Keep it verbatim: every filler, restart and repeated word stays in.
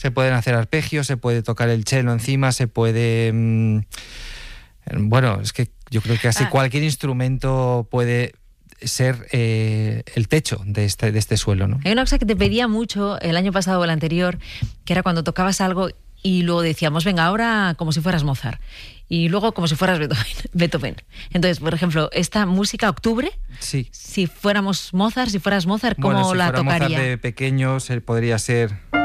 Se pueden hacer arpegios, se puede tocar el cello encima, se puede... Mmm, bueno, es que yo creo que casi ah. cualquier instrumento puede ser eh, el techo de este, de este suelo, ¿no? Hay una cosa que te pedía mucho el año pasado o el anterior, que era cuando tocabas algo y luego decíamos, venga, ahora como si fueras Mozart. Y luego como si fueras Beethoven. Beethoven. Entonces, por ejemplo, esta música Octubre, sí. si fuéramos Mozart, si fueras Mozart, ¿cómo bueno, si la fuera tocaría? Mozart de pequeño, podría ser...